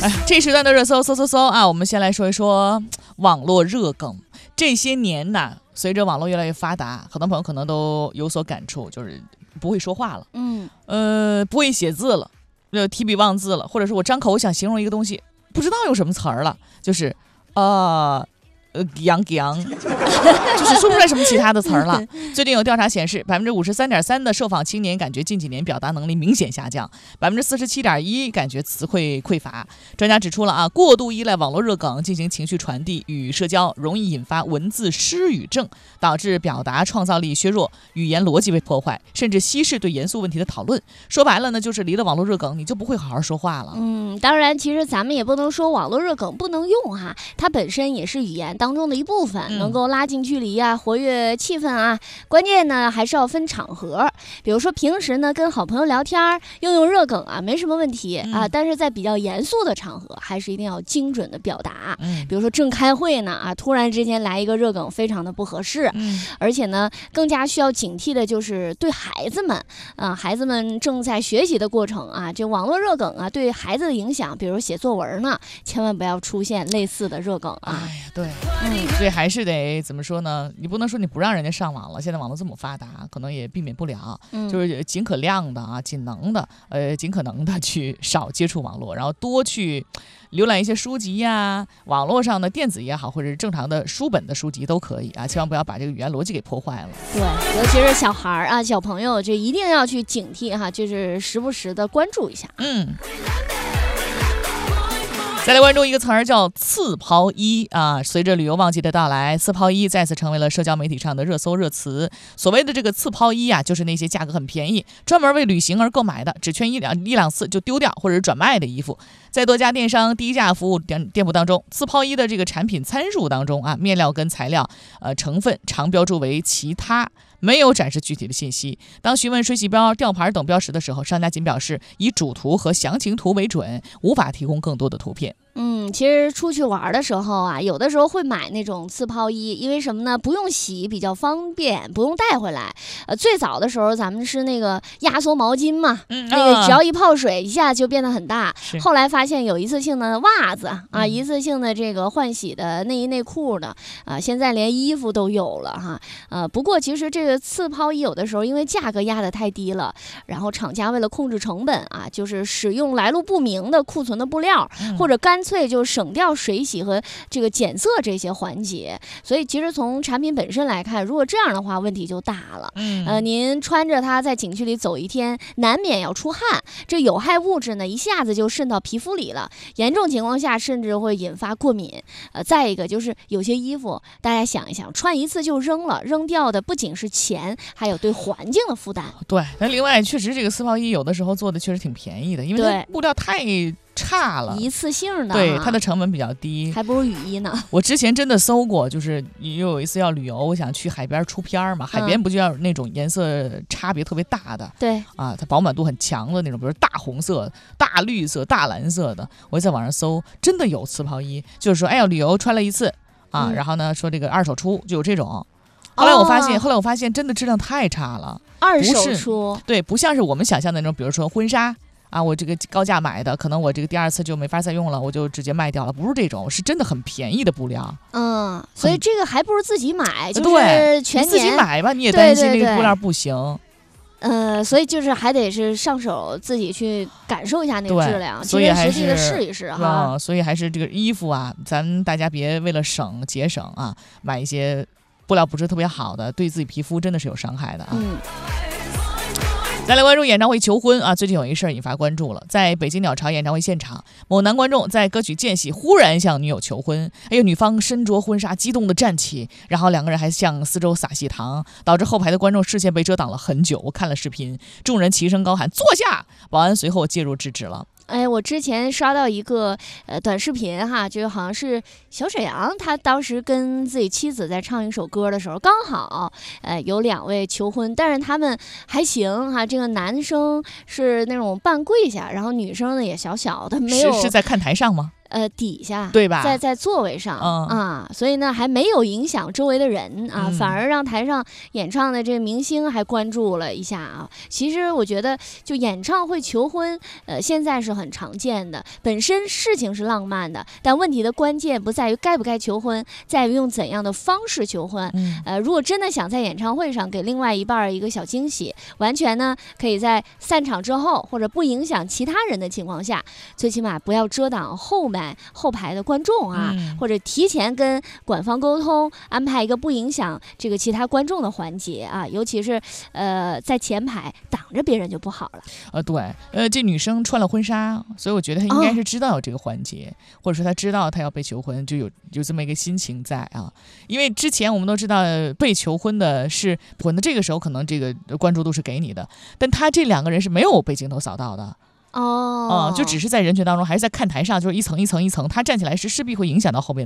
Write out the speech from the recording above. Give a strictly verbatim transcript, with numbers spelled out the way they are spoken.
哎，这时段的热搜搜搜搜啊，我们先来说一说网络热梗。这些年呐，随着网络越来越发达，很多朋友可能都有所感触，就是不会说话了， 嗯， 呃，不会写字了，呃，提笔忘字了，或者是我张口我想形容一个东西，不知道用什么词儿了，就是呃。呃，洋洋，就是说不出来什么其他的词儿了。最近有调查显示，百分之五十三点三的受访青年感觉近几年表达能力明显下降，百分之四十七点一感觉词汇匮乏。专家指出了啊，过度依赖网络热梗进行情绪传递与社交，容易引发文字失语症，导致表达创造力削弱，语言逻辑被破坏，甚至稀释对严肃问题的讨论。说白了呢，就是离了网络热梗，你就不会好好说话了。 嗯，当然，其实咱们也不能说网络热梗不能用哈，它本身也是语言当中的一部分， 嗯、 能够拉近距离啊，活跃气氛啊。关键呢还是要分场合，比如说平时呢跟好朋友聊天用用热梗啊没什么问题、嗯、啊，但是在比较严肃的场合，还是一定要精准的表达。嗯，比如说正开会呢啊，突然之间来一个热梗，非常的不合适。嗯，而且呢更加需要警惕的就是对孩子们啊，孩子们正在学习的过程啊，这网络热梗啊对孩子的影响，比如写作文呢，千万不要出现类似的热梗啊。 哎呀，对，嗯，所以还是得怎么说呢？你不能说你不让人家上网了，现在网络这么发达，可能也避免不了，嗯、就是尽可量的啊，尽能的，呃，尽可能的去少接触网络，然后多去浏览一些书籍呀、啊，网络上的电子也好，或者是正常的书本的书籍都可以啊，千万不要把这个语言逻辑给破坏了。 对，尤其是小孩啊、小朋友，就一定要去警惕哈，就是时不时的关注一下。 嗯。再来关注一个词儿叫次抛衣啊，随着旅游旺季的到来，次抛衣再次成为了社交媒体上的热搜热词。所谓的这个次抛衣啊，就是那些价格很便宜，专门为旅行而购买的，只穿一两一两次就丢掉或者是转卖的衣服。在多家电商低价服务店店铺当中，次抛衣的这个产品参数当中啊，面料跟材料呃成分常标注为其他，没有展示具体的信息。当询问水洗标、吊牌等标识的时候，商家仅表示以主图和详情图为准，无法提供更多的图片。 嗯，其实出去玩的时候啊，有的时候会买那种次抛衣，因为什么呢？不用洗，比较方便，不用带回来。呃，最早的时候咱们是那个压缩毛巾嘛，嗯、那个只要一泡水，一下就变得很大。后来发现有一次性的袜子啊，嗯、一次性的这个换洗的内衣内裤的啊，现在连衣服都有了哈。呃，不过其实这个次抛衣有的时候因为价格压得太低了，然后厂家为了控制成本啊，就是使用来路不明的库存的布料，嗯、或者干脆就省掉水洗和这个检测这些环节。所以其实从产品本身来看，如果这样的话，问题就大了。嗯，呃，您穿着它在景区里走一天，难免要出汗，这有害物质呢一下子就渗到皮肤里了，严重情况下甚至会引发过敏。呃，再一个就是有些衣服，大家想一想，穿一次就扔了，扔掉的不仅是钱，还有对环境的负担。 对，那另外确实这个丝抛衣有的时候做的确实挺便宜的，因为它布料太差了， 一次性的， 对，它的成本比较低， 还不如雨衣呢。 我之前真的搜过，就是有一次要旅游，我想去海边出片嘛，海边不就要那种颜色差别特别大的，对、嗯、啊，它饱满度很强的那种，比如大红色、大绿色、大蓝色的。我在网上搜，真的有次抛衣，就是说，哎呀，旅游穿了一次啊，嗯、然后呢说这个二手出就有这种。后来我发现，哦、后来我发现真的质量太差了， 二手出， 对，不像是我们想象的那种，比如说婚纱。啊，我这个高价买的，可能我这个第二次就没法再用了，我就直接卖掉了。不是这种，是真的很便宜的布料。 嗯，所以这个还不如自己买，就是全年自己买吧，你也担心那个布料不行。 对对对呃，所以就是还得是上手自己去感受一下那个质量， 所以还是实际的试一试哈、 嗯。所以还是这个衣服啊，咱大家别为了省节省啊，买一些布料不是特别好的，对自己皮肤真的是有伤害的啊。嗯。再来关注演唱会求婚啊！最近有一事儿引发关注了，在北京鸟巢演唱会现场，某男观众在歌曲间隙忽然向女友求婚，哎呦，女方身着婚纱激动地站起，然后两个人还向四周撒细糖，导致后排的观众视线被遮挡了很久。我看了视频，众人齐声高喊坐下，保安随后介入制止了。 哎，我之前刷到一个呃短视频哈，就好像是小沈阳，他当时跟自己妻子在唱一首歌的时候，刚好呃有两位求婚，但是他们还行哈。这个男生是那种半跪下，然后女生呢也小小的，没有是是在看台上吗？ 呃底下， 对吧？ 在在座位上、 嗯、 啊，所以呢还没有影响周围的人啊、嗯，反而让台上演唱的这个明星还关注了一下啊。其实我觉得，就演唱会求婚，呃，现在是很常见的，本身事情是浪漫的，但问题的关键不在于该不该求婚，在于用怎样的方式求婚。 嗯、 呃，如果真的想在演唱会上给另外一半一个小惊喜，完全呢可以在散场之后或者不影响其他人的情况下，最起码不要遮挡后面后排的观众啊、嗯，或者提前跟管方沟通，安排一个不影响这个其他观众的环节啊，尤其是呃在前排挡着别人就不好了。 呃，对，呃，这女生穿了婚纱，所以我觉得她应该是知道有这个环节，哦、或者说她知道她要被求婚，就有有这么一个心情在啊。因为之前我们都知道被求婚的是可能这个时候可能这个关注度是给你的，但他这两个人是没有被镜头扫到的。 哦， 嗯，就只是在人群当中，还是在看台上，就是一层一层一层，他站起来是势必会影响到后面。